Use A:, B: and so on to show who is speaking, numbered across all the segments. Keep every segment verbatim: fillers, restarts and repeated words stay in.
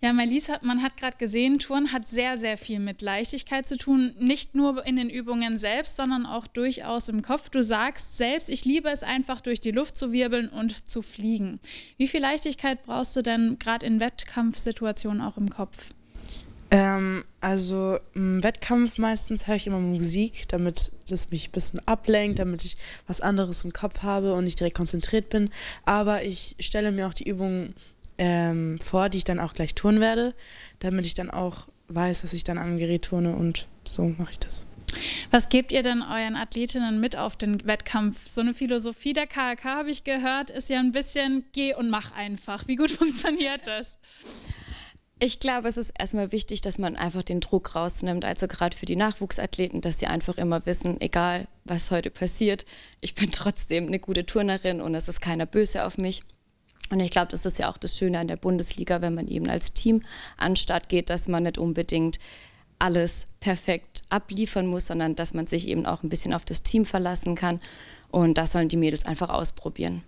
A: Ja, Marlies, hat, man hat gerade gesehen, Turnen hat sehr, sehr viel mit Leichtigkeit zu tun. Nicht nur in den Übungen selbst, sondern auch durchaus im Kopf. Du sagst selbst, ich liebe es einfach, durch die Luft zu wirbeln und zu fliegen. Wie viel Leichtigkeit brauchst du denn gerade in Wettkampfsituationen auch im Kopf?
B: Ähm, also im Wettkampf meistens höre ich immer Musik, damit das mich ein bisschen ablenkt, damit ich was anderes im Kopf habe und nicht direkt konzentriert bin. Aber ich stelle mir auch die Übungen ähm, vor, die ich dann auch gleich turnen werde, damit ich dann auch weiß, dass ich dann am Gerät turne, und so mache ich das.
A: Was gebt ihr denn euren Athletinnen mit auf den Wettkampf? So eine Philosophie der K H K, habe ich gehört, ist ja ein bisschen geh und mach einfach. Wie gut funktioniert das?
C: Ich glaube, es ist erstmal wichtig, dass man einfach den Druck rausnimmt, also gerade für die Nachwuchsathleten, dass sie einfach immer wissen, egal was heute passiert, ich bin trotzdem eine gute Turnerin und es ist keiner böse auf mich. Und ich glaube, das ist ja auch das Schöne an der Bundesliga, wenn man eben als Team an den Start geht, dass man nicht unbedingt alles perfekt abliefern muss, sondern dass man sich eben auch ein bisschen auf das Team verlassen kann, und das sollen die Mädels einfach ausprobieren.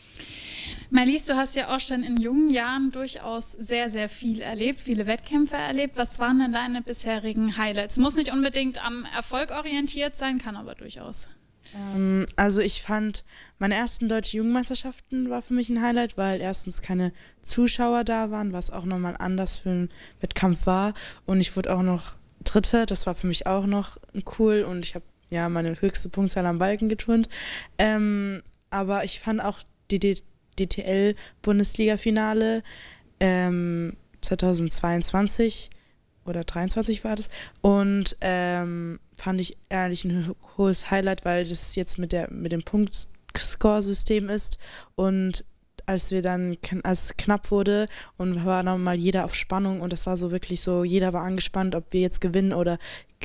A: Marlies, du hast ja auch schon in jungen Jahren durchaus sehr, sehr viel erlebt, viele Wettkämpfe erlebt. Was waren denn deine bisherigen Highlights? Muss nicht unbedingt am Erfolg orientiert sein, kann aber durchaus.
B: Ähm, also ich fand, meine ersten deutschen Jugendmeisterschaften war für mich ein Highlight, weil erstens keine Zuschauer da waren, was auch nochmal anders für einen Wettkampf war. Und ich wurde auch noch Dritte, das war für mich auch noch cool, und ich habe ja meine höchste Punktzahl am Balken geturnt. Ähm, aber ich fand auch die D T L-Bundesliga-Finale ähm, zweitausendzweiundzwanzig oder dreiundzwanzig war das, und ähm, fand ich ehrlich ein hohes Highlight, weil das jetzt mit der mit dem Punkt-Score-System ist, und als wir dann, als es knapp wurde und war nochmal jeder auf Spannung, und das war so wirklich so, jeder war angespannt, ob wir jetzt gewinnen oder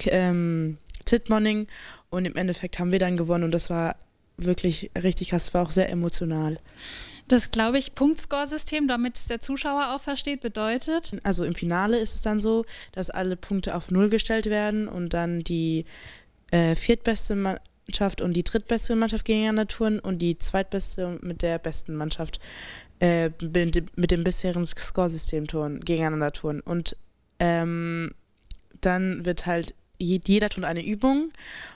B: ähm, Tittmoning, und im Endeffekt haben wir dann gewonnen, und das war wirklich richtig krass, war auch sehr emotional.
A: Das, glaube ich, Punktscore-System, damit es der Zuschauer auch versteht, bedeutet?
B: Also im Finale ist es dann so, dass alle Punkte auf Null gestellt werden und dann die äh, viertbeste Mannschaft und die drittbeste Mannschaft gegeneinander touren und die zweitbeste mit der besten Mannschaft äh, mit dem bisherigen Scoresystem touren, gegeneinander touren. Und ähm, dann wird halt, jeder tut eine Übung,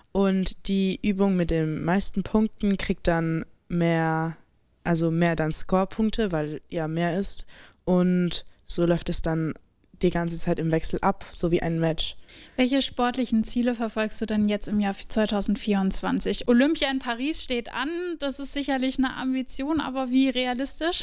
B: und die Übung mit den meisten Punkten kriegt dann mehr... Also mehr dann Scorepunkte, weil ja mehr ist. Und so läuft es dann die ganze Zeit im Wechsel ab, so wie ein Match.
A: Welche sportlichen Ziele verfolgst du denn jetzt im Jahr zweitausendvierundzwanzig? Olympia in Paris steht an, das ist sicherlich eine Ambition, aber wie realistisch?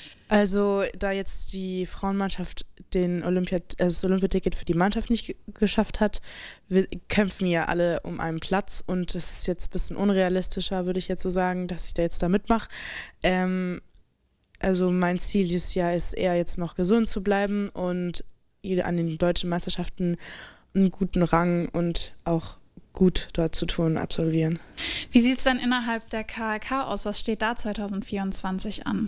B: Also da jetzt die Frauenmannschaft den Olympia, also das Olympiaticket für die Mannschaft nicht geschafft hat, wir kämpfen ja alle um einen Platz, und das ist jetzt ein bisschen unrealistischer, würde ich jetzt so sagen, dass ich da jetzt da mitmache. Ähm, also mein Ziel dieses Jahr ist eher jetzt noch gesund zu bleiben und an den deutschen Meisterschaften einen guten Rang und auch gut dort zu tun, absolvieren.
A: Wie sieht es dann innerhalb der K H K aus? Was steht da zweitausendvierundzwanzig an?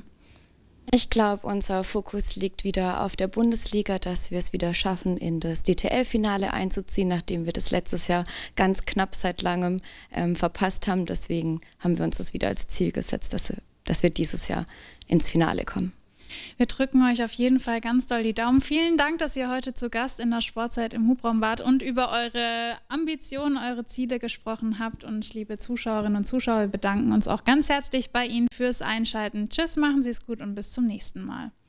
C: Ich glaube, unser Fokus liegt wieder auf der Bundesliga, dass wir es wieder schaffen, in das D T L-Finale einzuziehen, nachdem wir das letztes Jahr ganz knapp seit langem ähm, verpasst haben. Deswegen haben wir uns das wieder als Ziel gesetzt, dass, dass wir dieses Jahr ins Finale kommen.
A: Wir drücken euch auf jeden Fall ganz doll die Daumen. Vielen Dank, dass ihr heute zu Gast in der Sportzeit im Hubraum wart und über eure Ambitionen, eure Ziele gesprochen habt. Und liebe Zuschauerinnen und Zuschauer, wir bedanken uns auch ganz herzlich bei Ihnen fürs Einschalten. Tschüss, machen Sie es gut und bis zum nächsten Mal.